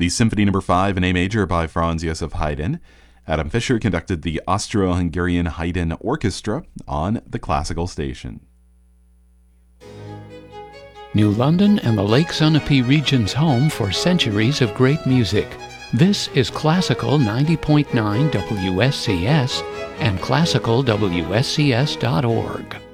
the Symphony No. 5 in A major by Franz Josef Haydn. Adam Fischer conducted the Austro-Hungarian Haydn Orchestra on the classical station. New London and the Lake Sunapee region's home for centuries of great music. This is Classical 90.9 WSCS and classicalwscs.org.